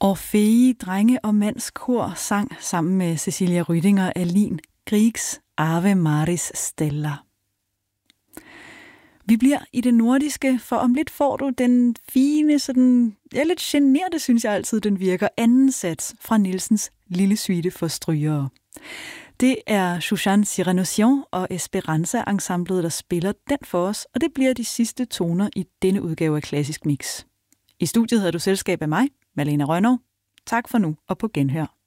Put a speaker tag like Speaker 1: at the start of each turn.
Speaker 1: Orfei Drenge- og Mandskor sang sammen med Cecilia Rüdinger Alin Griegs Ave Maris Stella. Vi bliver i det nordiske, for om lidt får du den fine, sådan, lidt generte, synes jeg altid, den virker, anden sats fra Nielsens Lille Suite for strygere. Det er Shushan Cyrenosian og Esperanza-ensemblet, der spiller den for os, og det bliver de sidste toner i denne udgave af Klassisk Mix. I studiet havde du selskab af mig, Malene Rønnow. Tak for nu, og på genhør.